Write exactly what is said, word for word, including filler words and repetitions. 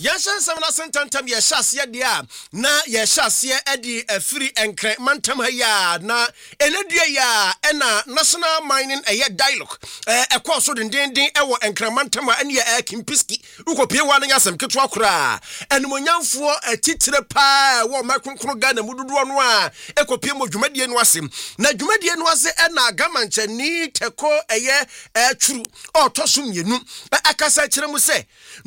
Yasha Samana Santantam Yashasia dia na Yashasia Eddie a free and cre mantam ya na enedia ya ena national mining a dialogue a course in din din ewo encrementama and ya kimpiski ukopie wan yasem ketwa kura enmonyamfo atitire pa wo makonkro Ghana mududu no a ekopie mo dwumadie no asem na dwumadie no ase ena gamanche ni teko eye aturu otosum yenu akasa kire mu se